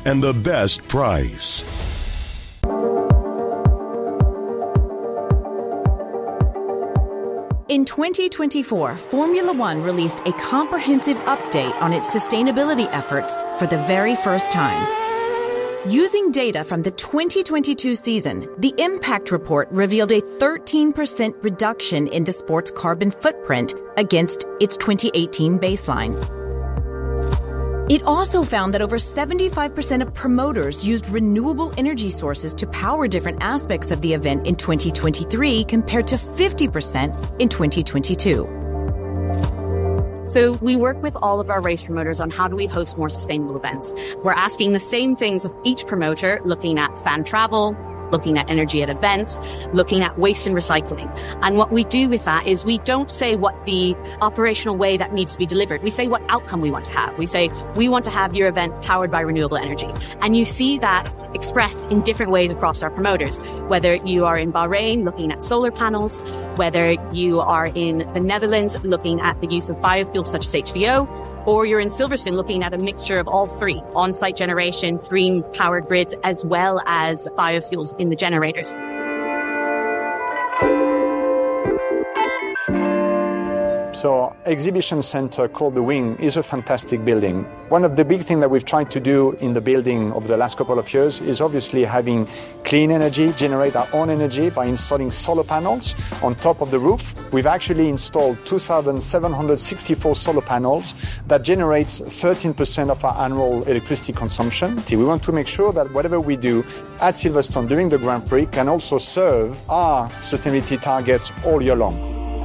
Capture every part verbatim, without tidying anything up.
and the best price. In twenty twenty-four, Formula One released a comprehensive update on its sustainability efforts for the very first time. Using data from the twenty twenty-two season, the Impact Report revealed a thirteen percent reduction in the sport's carbon footprint against its twenty eighteen baseline. It also found that over seventy-five percent of promoters used renewable energy sources to power different aspects of the event in twenty twenty-three compared to fifty percent in twenty twenty-two. So we work with all of our race promoters on how do we host more sustainable events. We're asking the same things of each promoter, looking at fan travel, looking at energy at events, looking at waste and recycling. And what we do with that is we don't say what the operational way that needs to be delivered. We say what outcome we want to have. We say, we want to have your event powered by renewable energy. And you see that expressed in different ways across our promoters, whether you are in Bahrain looking at solar panels, whether you are in the Netherlands looking at the use of biofuels such as H V O, or you're in Silverstone looking at a mixture of all three, on-site generation, green powered grids, as well as biofuels in the generators. So exhibition center called The Wing is a fantastic building. One of the big things that we've tried to do in the building over the last couple of years is obviously having clean energy, generate our own energy by installing solar panels on top of the roof. We've actually installed two thousand seven hundred sixty-four solar panels that generates thirteen percent of our annual electricity consumption. We want to make sure that whatever we do at Silverstone during the Grand Prix can also serve our sustainability targets all year long.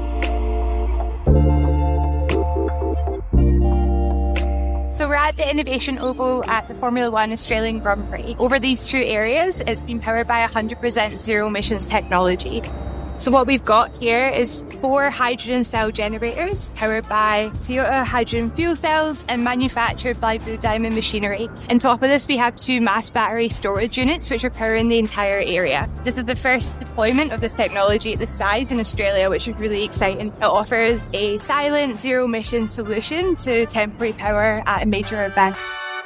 So we're at the Innovation Oval at the Formula One Australian Grand Prix. Over these two areas, it's been powered by one hundred percent zero emissions technology. So what we've got here is four hydrogen cell generators powered by Toyota hydrogen fuel cells and manufactured by Blue Diamond Machinery. On top of this, we have two mass battery storage units which are powering the entire area. This is the first deployment of this technology at this size in Australia, which is really exciting. It offers a silent, zero-emission solution to temporary power at a major event.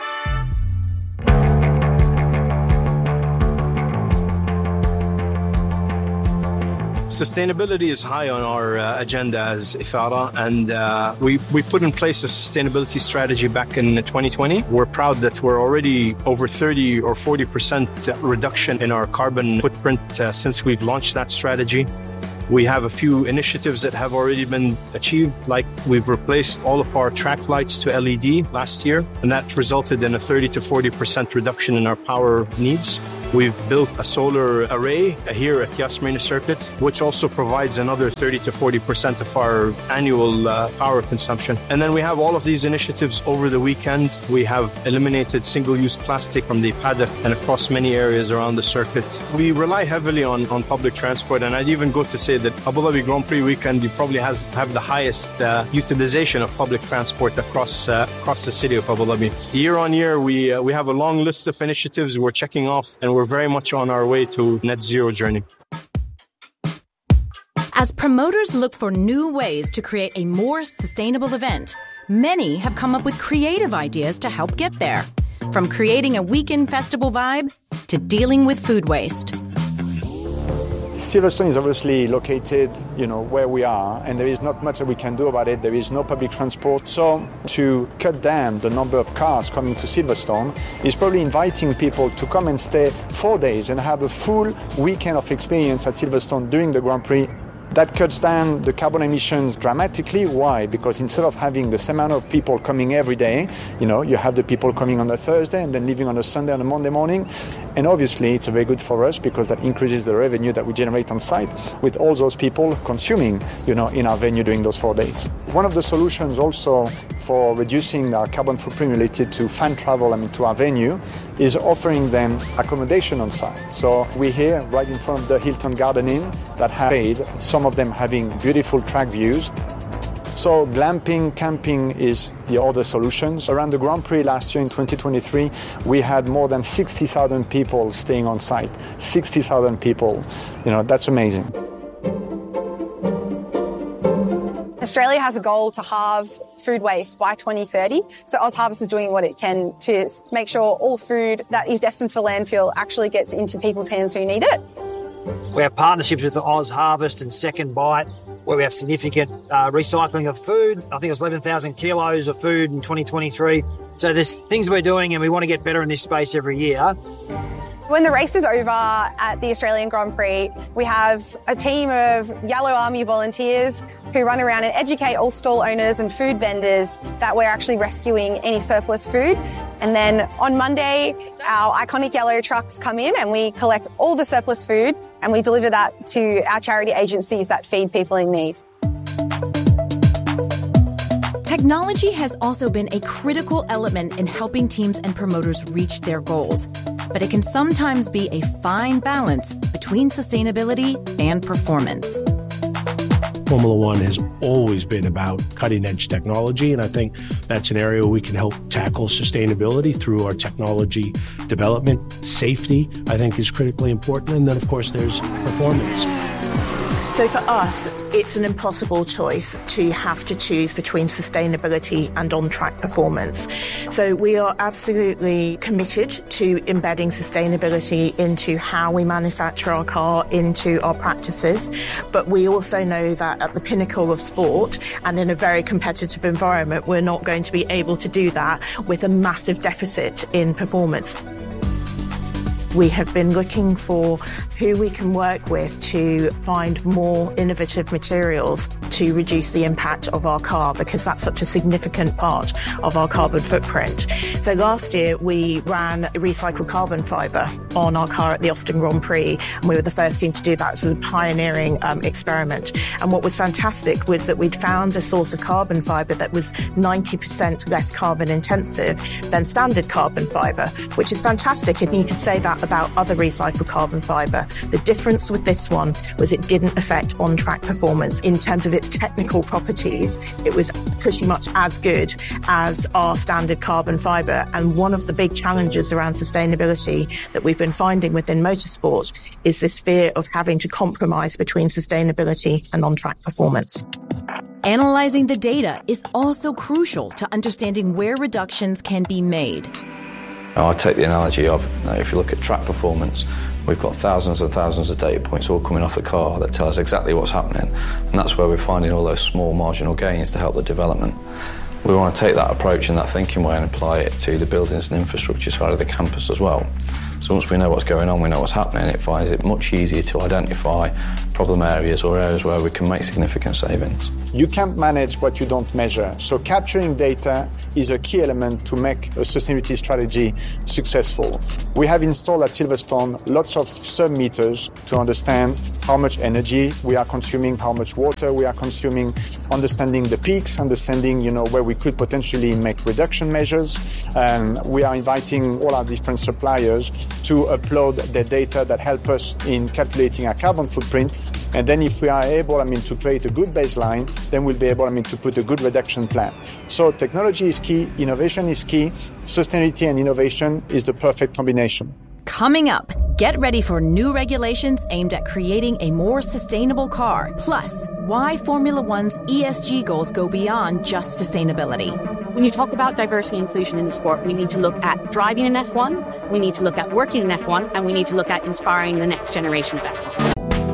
Sustainability is high on our uh, agenda as Ithara, and uh, we, we put in place a sustainability strategy back in twenty twenty. We're proud that we're already over thirty or forty percent reduction in our carbon footprint uh, since we've launched that strategy. We have a few initiatives that have already been achieved, like we've replaced all of our track lights to L E D last year, and that resulted in a thirty to forty percent reduction in our power needs. We've built a solar array here at Yas Marina Circuit, which also provides another thirty to forty percent of our annual uh, power consumption. And then we have all of these initiatives over the weekend. We have eliminated single-use plastic from the paddock and across many areas around the circuit. We rely heavily on, on public transport, and I'd even go to say that Abu Dhabi Grand Prix weekend probably has have the highest uh, utilization of public transport across uh, across the city of Abu Dhabi. Year on year, we uh, we have a long list of initiatives we're checking off, and we're We're very much on our way to net zero journey. As promoters look for new ways to create a more sustainable event, many have come up with creative ideas to help get there. From creating a weekend festival vibe to dealing with food waste. Silverstone is obviously located, you know, where we are, and there is not much that we can do about it. There is no public transport. So to cut down the number of cars coming to Silverstone is probably inviting people to come and stay four days and have a full weekend of experience at Silverstone during the Grand Prix. That cuts down the carbon emissions dramatically. Why? Because instead of having the same amount of people coming every day, you know, you have the people coming on a Thursday and then leaving on a Sunday and a Monday morning. And obviously, it's very good for us because that increases the revenue that we generate on site with all those people consuming, you know, in our venue during those four days. One of the solutions also for reducing our carbon footprint related to fan travel, I mean, to our venue, is offering them accommodation on site. So we're here right in front of the Hilton Garden Inn that have paid, some of them having beautiful track views. So glamping, camping is the other solutions. Around the Grand Prix last year in twenty twenty-three, we had more than sixty thousand people staying on site. sixty thousand people, you know, that's amazing. Australia has a goal to halve food waste by twenty thirty. So OzHarvest is doing what it can to make sure all food that is destined for landfill actually gets into people's hands who need it. We have partnerships with the OzHarvest and Second Bite, where we have significant uh, recycling of food. I think it was eleven thousand kilos of food in twenty twenty-three. So there's things we're doing, and we want to get better in this space every year. When the race is over at the Australian Grand Prix, we have a team of Yellow Army volunteers who run around and educate all stall owners and food vendors that we're actually rescuing any surplus food. And then on Monday, our iconic yellow trucks come in and we collect all the surplus food and we deliver that to our charity agencies that feed people in need. Technology has also been a critical element in helping teams and promoters reach their goals, but it can sometimes be a fine balance between sustainability and performance. Formula One has always been about cutting-edge technology, and I think that's an area where we can help tackle sustainability through our technology development. Safety, I think, is critically important, and then, of course, there's performance. So for us, it's an impossible choice to have to choose between sustainability and on-track performance. So we are absolutely committed to embedding sustainability into how we manufacture our car, into our practices. But we also know that at the pinnacle of sport and in a very competitive environment, we're not going to be able to do that with a massive deficit in performance. We have been looking for who we can work with to find more innovative materials to reduce the impact of our car, because that's such a significant part of our carbon footprint. So last year we ran recycled carbon fibre on our car at the Austin Grand Prix, and we were the first team to do that. It was a pioneering um, experiment. And what was fantastic was that we'd found a source of carbon fibre that was ninety percent less carbon intensive than standard carbon fibre, which is fantastic. And you could say that about other recycled carbon fibre. The difference with this one was it didn't affect on-track performance. In terms of its technical properties, it was pretty much as good as our standard carbon fibre. And one of the big challenges around sustainability that we've been finding within motorsport is this fear of having to compromise between sustainability and on-track performance. Analyzing the data is also crucial to understanding where reductions can be made. I take the analogy of, you know, if you look at track performance, we've got thousands and thousands of data points all coming off the car that tell us exactly what's happening, and that's where we're finding all those small marginal gains to help the development. We want to take that approach and that thinking way and apply it to the buildings and infrastructure side of the campus as well. So once we know what's going on, we know what's happening, it finds it much easier to identify problem areas or areas where we can make significant savings. You can't manage what you don't measure. So capturing data is a key element to make a sustainability strategy successful. We have installed at Silverstone lots of sub-meters to understand how much energy we are consuming, how much water we are consuming, understanding the peaks, understanding, you know, where we could potentially make reduction measures. And we are inviting all our different suppliers to upload their data that help us in calculating our carbon footprint. And then if we are able, I mean, to create a good baseline, then we'll be able, I mean, to put a good reduction plan. So technology is key, innovation is key, sustainability and innovation is the perfect combination. Coming up, get ready for new regulations aimed at creating a more sustainable car. Plus, why Formula One's E S G goals go beyond just sustainability. When you talk about diversity and inclusion in the sport, we need to look at driving in F one, we need to look at working in F one, and we need to look at inspiring the next generation of F one.